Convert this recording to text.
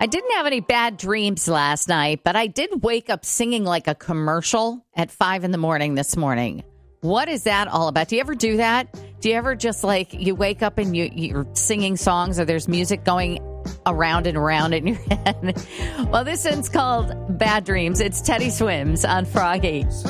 I didn't have any bad dreams last night, but I did wake up singing like a commercial at 5 a.m. this morning. What is that all about? Do you ever do that? Do you ever just like you wake up and you're singing songs or there's music going around and around in your head? Well, this one's called Bad Dreams. It's Teddy Swims on Froggy.